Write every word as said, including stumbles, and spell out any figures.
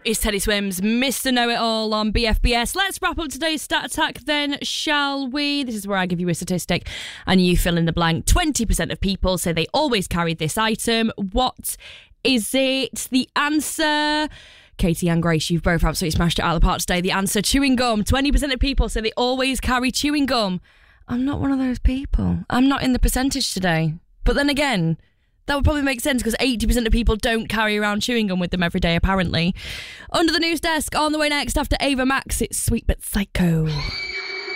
It's Teddy Swims, Mister Know-It-All on B F B S. Let's wrap up today's stat attack then, shall we? This is where I give you a statistic and you fill in the blank. twenty percent of people say they always carried this item. What is it? The answer... Katie and Grace, you've both absolutely smashed it out of the park today. The answer, chewing gum. twenty percent of people say they always carry chewing gum. I'm not one of those people. I'm not in the percentage today. But then again, that would probably make sense because eighty percent of people don't carry around chewing gum with them every day, apparently. Under the news desk, on the way next after Ava Max, it's Sweet But Psycho.